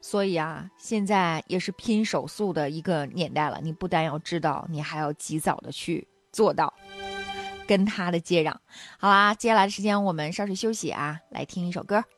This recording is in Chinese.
所以啊，现在也是拼手速的一个年代了。你不但要知道，你还要及早的去做到，跟他的接壤。好啦，接下来的时间我们稍事休息啊，来听一首歌。